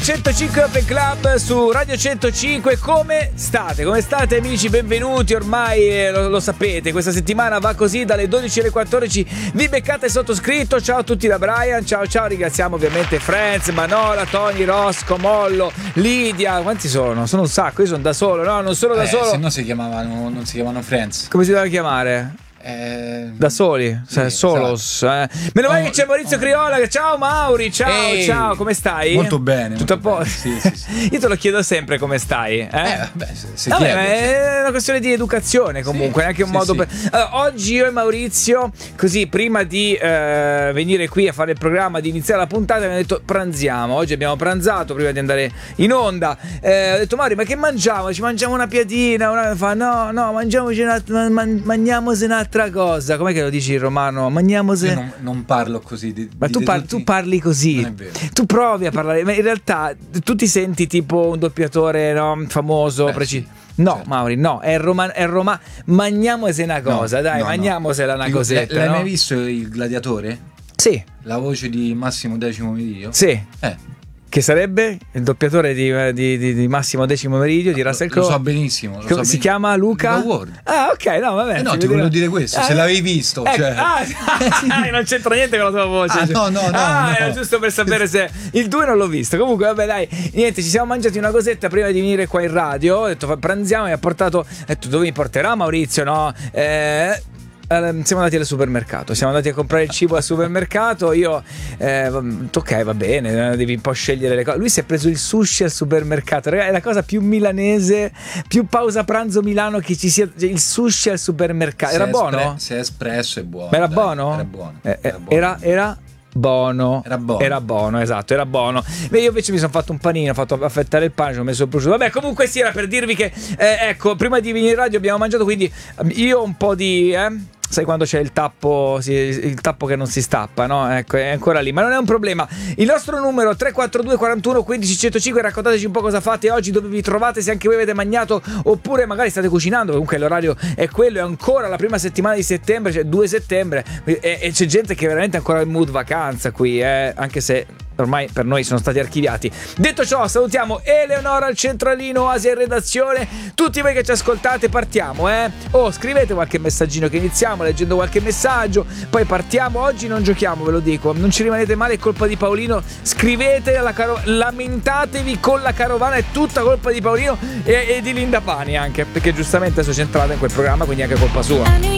105 Open Club su Radio 105. Come state? Come state amici? Benvenuti, ormai lo sapete, questa settimana va così dalle 12 alle 14. Vi beccate sottoscritto. Ciao a tutti da Brian. Ciao, ringraziamo ovviamente Franz, Manola, Tony, Rosco, Mollo, Lidia. Quanti sono? Sono un sacco, io sono da solo. No, non sono da solo. Se no non si chiamano Friends. Come si deve chiamare? Da soli, sì, solos. Meno male che c'è Maurizio Criolla. Ciao Mauri, ciao, come stai? Molto bene. Tutto a posto? Sì. Io te lo chiedo sempre come stai. Se chiede, è una questione di educazione comunque, è anche un modo per... Allora, oggi io e Maurizio, così prima di venire qui a fare il programma, di iniziare la puntata, abbiamo detto pranziamo. Oggi abbiamo pranzato prima di andare in onda. Ho detto Mauri, ma che mangiamo? Ci mangiamo una piadina? Fa no, mangiamoci mangiamoci un'altra cosa. Com'è che lo dici in romano? Mangiamoci. Io non parlo così ma tu parli così. Non è vero. Tu provi a parlare, ma in realtà tu ti senti tipo un doppiatore, no? Famoso, preciso. Sì, no, certo. Mauri, no, è Roma. Mangiamose una cosa, dai, mangiamosela una cosetta. L'hai no? mai visto Il Gladiatore? Sì. La voce di Massimo Decimo Meridio? Sì. Che sarebbe il doppiatore di Massimo Decimo Meridio di Russell Crowe. Lo so benissimo. Si chiama Luca Ward. Ah, ok, no, vabbè. No, ti volevo dire questo, se l'avevi visto. Cioè. Non c'entra niente con la tua voce. No. Era giusto per sapere se il 2 non l'ho visto. Comunque, vabbè, dai, niente, ci siamo mangiati una cosetta prima di venire qua in radio. Ho detto pranziamo, mi ha portato. Ho detto dove mi porterà Maurizio, no? Siamo andati al supermercato, siamo andati a comprare il cibo al supermercato. Io ok, va bene, devi un po' scegliere le cose. Lui si è preso il sushi al supermercato, ragazzi, è la cosa più milanese, più pausa pranzo Milano che ci sia, il sushi al supermercato. Era buono? Se è espresso è buono. Era buono? Era buono. Era buono, esatto, era buono. Beh, io invece mi sono fatto un panino, ho fatto affettare il pane, ci ho messo il prosciutto. Vabbè, comunque sì, era per dirvi che ecco, prima di venire in radio abbiamo mangiato, quindi io un po' di sai quando c'è il tappo che non si stappa, no? Ecco, è ancora lì, ma non è un problema. Il nostro numero 342 41 15 105, raccontateci un po' cosa fate oggi, dove vi trovate, se anche voi avete mangiato oppure magari state cucinando, comunque l'orario è quello, è ancora la prima settimana di settembre, cioè 2 settembre, e c'è gente che è veramente ancora in mood vacanza qui, anche se ormai per noi sono stati archiviati. Detto ciò, salutiamo Eleonora al centralino, Asia in redazione, tutti voi che ci ascoltate, partiamo, scrivete qualche messaggino che iniziamo leggendo qualche messaggio, poi partiamo. Oggi non giochiamo, ve lo dico, non ci rimanete male, è colpa di Paolino. Scrivete lamentatevi con la carovana, è tutta colpa di Paolino e di Linda Pani anche, perché giustamente sono centrata in quel programma, quindi anche colpa sua.